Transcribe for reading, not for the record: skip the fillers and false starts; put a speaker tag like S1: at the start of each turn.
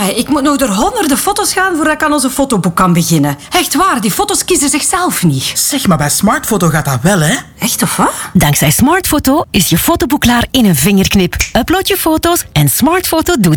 S1: Ik moet nog door honderden foto's gaan voordat ik aan onze fotoboek kan beginnen. Echt waar, die foto's kiezen zichzelf niet.
S2: Zeg, maar bij Smartfoto gaat dat wel, hè?
S1: Echt of wat?
S3: Dankzij Smartfoto is je fotoboek klaar in een vingerknip. Upload je foto's en Smartfoto doet